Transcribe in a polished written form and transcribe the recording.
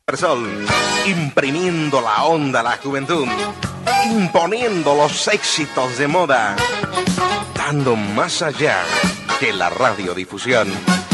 Sol, imprimiendo la onda a la juventud, imponiendo los éxitos de moda, dando más allá que la radiodifusión.